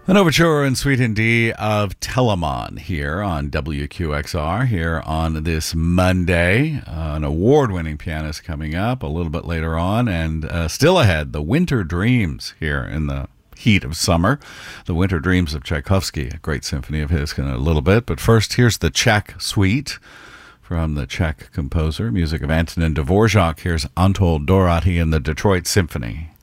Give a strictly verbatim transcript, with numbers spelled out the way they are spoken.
An overture in Suite in D of Telemon here on W Q X R here on this Monday. Uh, an award-winning pianist coming up a little bit later on, and uh, still ahead, the Winter Dreams here in the heat of summer. The Winter Dreams of Tchaikovsky, a great symphony of his in a little bit. But first, here's the Czech Suite from the Czech composer, music of Antonin Dvorak. Here's Anatol Doroty and the Detroit Symphony.